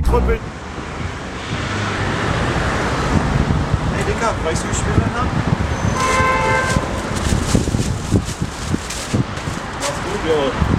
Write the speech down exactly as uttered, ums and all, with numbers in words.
durchgekrüppelt. Hey Dicker, weißt du, wie ich spiele dann? Mach's gut, jo.